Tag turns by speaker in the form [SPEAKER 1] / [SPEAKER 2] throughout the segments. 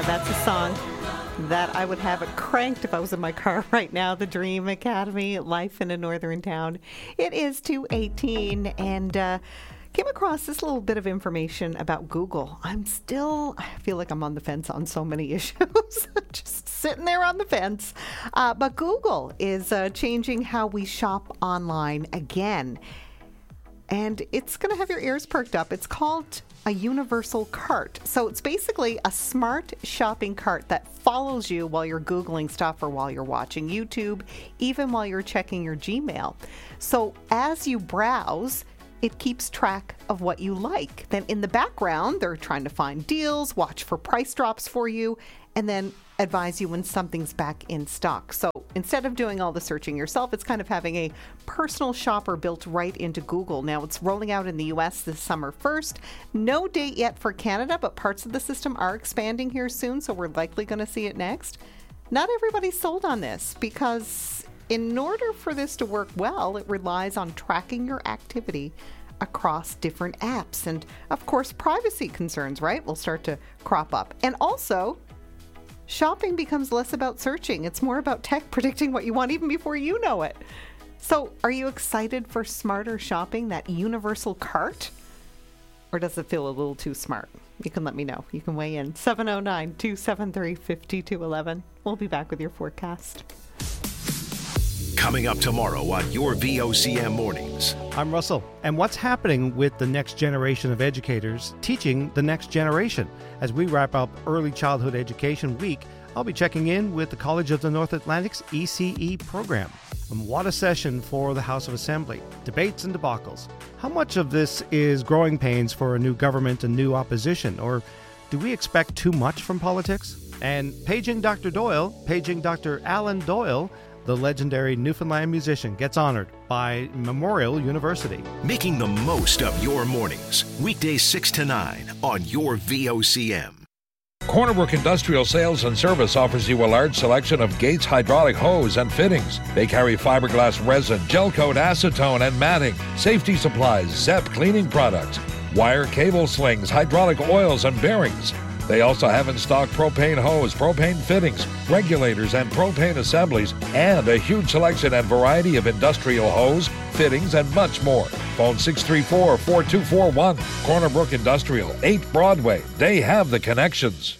[SPEAKER 1] That's a song that I would have it cranked if I was in my car right now. The Dream Academy, Life in a Northern Town. It is 2:18 and came across this little bit of information about Google. I feel like I'm on the fence on so many issues. Just sitting there on the fence. But Google is changing how we shop online again. And it's going to have your ears perked up. It's called a universal cart. So it's basically a smart shopping cart that follows you while you're Googling stuff or while you're watching YouTube, even while you're checking your Gmail. So as you browse, it keeps track of what you like. Then in the background, they're trying to find deals, watch for price drops for you, and then advise you when something's back in stock. So instead of doing all the searching yourself, it's kind of having a personal shopper built right into Google. Now it's rolling out in the US this summer first. No date yet for Canada, but parts of the system are expanding here soon, so we're likely going to see it next. Not everybody's sold on this because in order for this to work well, it relies on tracking your activity across different apps. And of course, privacy concerns, right, will start to crop up. And also, shopping becomes less about searching. It's more about tech predicting what you want even before you know it. So are you excited for smarter shopping, that universal cart? Or does it feel a little too smart? You can let me know. You can weigh in. 709-273-5211. We'll be back with your forecast.
[SPEAKER 2] Coming up tomorrow on your VOCM Mornings.
[SPEAKER 3] I'm Russell. And what's happening with the next generation of educators teaching the next generation? As we wrap up Early Childhood Education Week, I'll be checking in with the College of the North Atlantic's ECE program. And what a session for the House of Assembly. Debates and debacles. How much of this is growing pains for a new government and new opposition? Or do we expect too much from politics? And paging Dr. Alan Doyle, the legendary Newfoundland musician, gets honored by Memorial University.
[SPEAKER 2] Making the most of your mornings. Weekdays 6 to 9 on your VOCM.
[SPEAKER 4] Cornerbrook Industrial Sales and Service offers you a large selection of Gates hydraulic hose and fittings. They carry fiberglass resin, gel coat, acetone, and matting, safety supplies, ZEP cleaning products, wire cable slings, hydraulic oils, and bearings. They also have in stock propane hose, propane fittings, regulators, and propane assemblies, and a huge selection and variety of industrial hose, fittings, and much more. Phone 634-4241. Cornerbrook Industrial, 8 Broadway. They have the connections.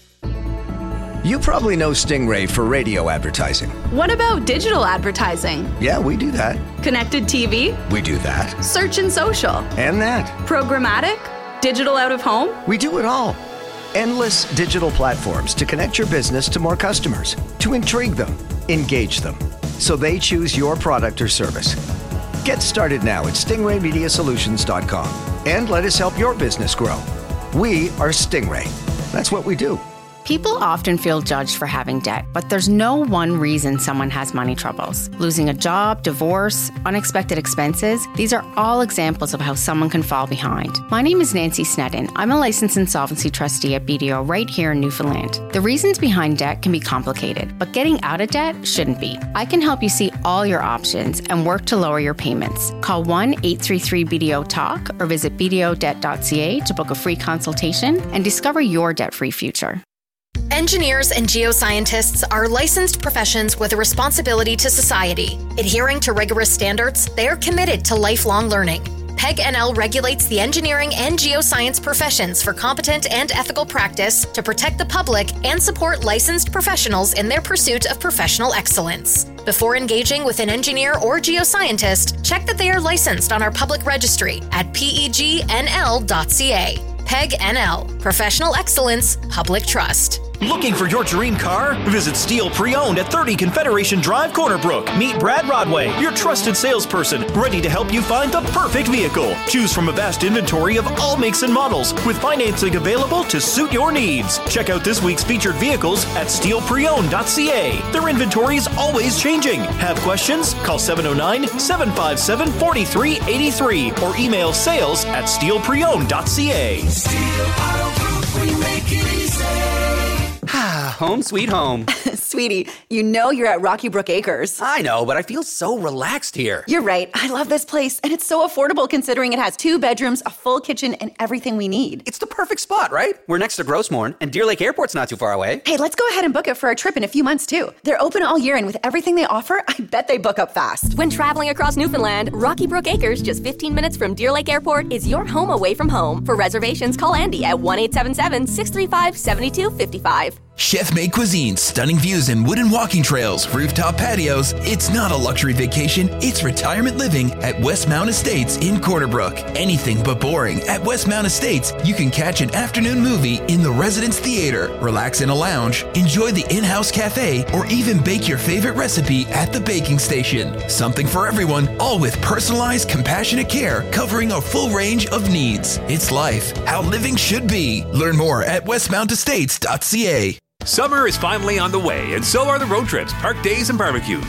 [SPEAKER 5] You probably know Stingray for radio advertising.
[SPEAKER 6] What about digital advertising?
[SPEAKER 5] Yeah, we do that.
[SPEAKER 6] Connected TV?
[SPEAKER 5] We do that.
[SPEAKER 6] Search and social?
[SPEAKER 5] And that.
[SPEAKER 6] Programmatic? Digital out of home?
[SPEAKER 5] We do it all. Endless digital platforms to connect your business to more customers, to intrigue them, engage them, so they choose your product or service. Get started now at stingraymediasolutions.com and let us help your business grow. We are Stingray. That's what we do.
[SPEAKER 7] People often feel judged for having debt, but there's no one reason someone has money troubles. Losing a job, divorce, unexpected expenses, these are all examples of how someone can fall behind. My name is Nancy Sneddon. I'm a licensed insolvency trustee at BDO right here in Newfoundland. The reasons behind debt can be complicated, but getting out of debt shouldn't be. I can help you see all your options and work to lower your payments. Call 1-833-BDO-TALK or visit bdodebt.ca to book a free consultation and discover your debt-free future.
[SPEAKER 8] Engineers and geoscientists are licensed professions with a responsibility to society. Adhering to rigorous standards, they are committed to lifelong learning. PEG NL regulates the engineering and geoscience professions for competent and ethical practice to protect the public and support licensed professionals in their pursuit of professional excellence. Before engaging with an engineer or geoscientist, check that they are licensed on our public registry at pegnl.ca. PEG NL. Professional excellence, public trust.
[SPEAKER 9] Looking for your dream car? Visit Steel Pre-Owned at 30 Confederation Drive, Cornerbrook. Meet Brad Rodway, your trusted salesperson, ready to help you find the perfect vehicle. Choose from a vast inventory of all makes and models, with financing available to suit your needs. Check out this week's featured vehicles at steelpreowned.ca. Their inventory is always changing. Have questions? Call 709-757-4383 or email sales@steelpreowned.ca.
[SPEAKER 10] Steel Auto Group, we make it easy.
[SPEAKER 11] Home sweet home.
[SPEAKER 10] Sweetie, you know you're at Rocky Brook Acres.
[SPEAKER 11] I know, but I feel so relaxed here.
[SPEAKER 10] You're right. I love this place, and it's so affordable considering it has 2 bedrooms, a full kitchen, and everything we need.
[SPEAKER 11] It's the perfect spot, right? We're next to Grossmorn, and Deer Lake Airport's not too far away.
[SPEAKER 10] Hey, let's go ahead and book it for our trip in a few months, too. They're open all year, and with everything they offer, I bet they book up fast.
[SPEAKER 12] When traveling across Newfoundland, Rocky Brook Acres, just 15 minutes from Deer Lake Airport, is your home away from home. For reservations, call Andy at 1-877-635-7255.
[SPEAKER 13] Chef-made cuisine, stunning views and wooden walking trails, rooftop patios. It's not a luxury vacation, it's retirement living at Westmount Estates in Corner Brook. Anything but boring. At Westmount Estates, you can catch an afternoon movie in the Residence Theater, relax in a lounge, enjoy the in-house cafe, or even bake your favorite recipe at the baking station. Something for everyone, all with personalized, compassionate care covering a full range of needs. It's life, how living should be. Learn more at westmountestates.ca.
[SPEAKER 14] Summer is finally on the way, and so are the road trips, park days, and barbecues.